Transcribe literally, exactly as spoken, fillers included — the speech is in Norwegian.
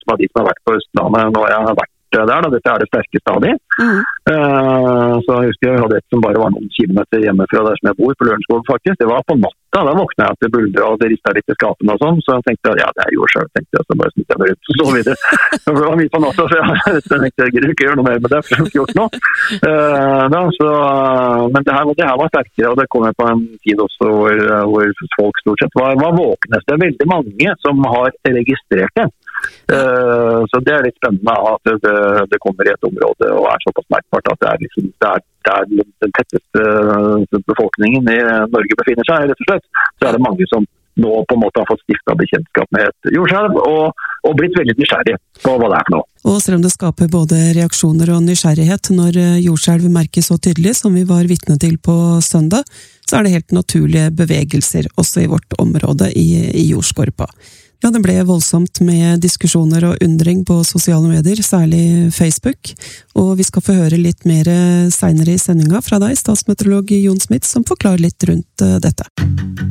som av de som har vært på Østlandet når jeg har vært der, da. Dette er det sterkeste av de. Mm. Uh, så jeg husker jeg hadde et som bare var noen kilometer hjemmefra der som jeg bor, på Lørenskog faktisk. Det var på natta, da våkna jeg til bulder og det ristet litt i skapene og sånn, så jeg tenkte at ja, det er jo selv, tenkte jeg, så bare snitt jeg meg ut og så videre. Det var mye på natta, så jeg, jeg tenkte jeg gidder ikke gjøre noe mer med det, for jeg har ikke gjort noe. Uh, da, så, men det her, det her var sterkere, og det kom jeg på en tid også hvor, hvor folk stort sett var, var våkne. Det er veldig mange som har registrert det. Uh, så det er litt spennende at det, det kommer i et område og er såpass merkbart at det er, liksom, det er, det er den tetteste befolkningen i Norge befinner seg, rett og slett. Så er det mange som nå på en måte har fått stiftet bekjentskap med et jordskjelv og, og blitt veldig nysgjerrig på hva det er for noe. Og selv om det skaper både reaksjoner og nysgjerrighet når jordskjelv merkes så tydelig som vi var vitne til på søndag, så er det helt naturlige bevegelser også i vårt område i, i jordskorpa. Ja, det ble voldsomt med diskusjoner og undring på sosiale medier, særlig Facebook, og vi skal få høre litt mer senere i sendinga fra deg, statsmeteorolog Jon Smith, som forklarer litt rundt dette.